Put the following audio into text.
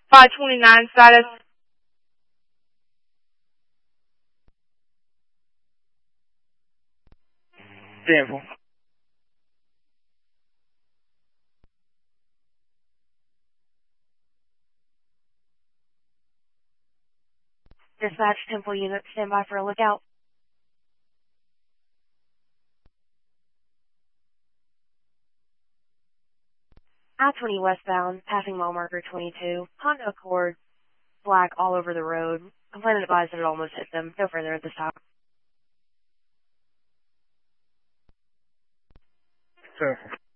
529 status. Tempo. Dispatch Temple unit, stand by for a lookout. I-20 westbound, passing mile marker 22. Honda Accord, black all over the road. Complainant advised that it almost hit them. No further at this time. Tempo.